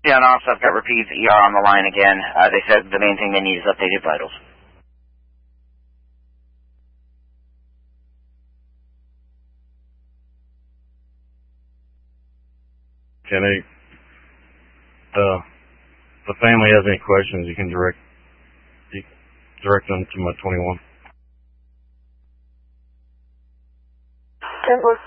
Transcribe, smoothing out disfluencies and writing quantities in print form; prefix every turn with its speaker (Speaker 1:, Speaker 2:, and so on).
Speaker 1: Yeah, and also I've got Repeat's ER on the line again. They said the main thing they need is updated vitals.
Speaker 2: Can they, if the family has any questions, you can direct them to my 21.
Speaker 3: 10+.